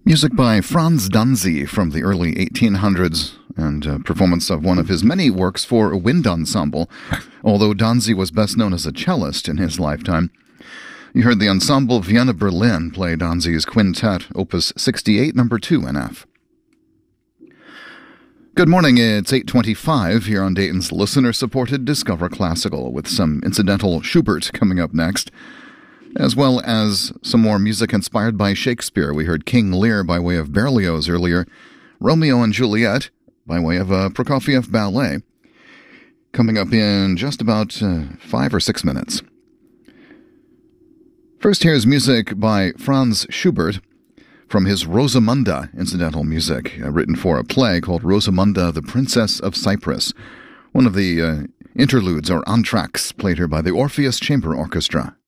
Music by Franz Danzy from the early 1800s, and a performance of one of his many works for a wind ensemble, although Danzy was best known as a cellist in his lifetime. You heard the ensemble Vienna Berlin play Danzy's Quintet, Opus 68, number 2 in F. Good morning, it's 8:25 here on Dayton's listener-supported Discover Classical, with some incidental Schubert coming up next, as well as some more music inspired by Shakespeare. We heard King Lear by way of Berlioz earlier, Romeo and Juliet by way of a Prokofiev ballet, coming up in just about 5 or 6 minutes. First, here's music by Franz Schubert from his Rosamunde incidental music, written for a play called Rosamunde, the Princess of Cyprus, one of the interludes or entr'actes played here by the Orpheus Chamber Orchestra.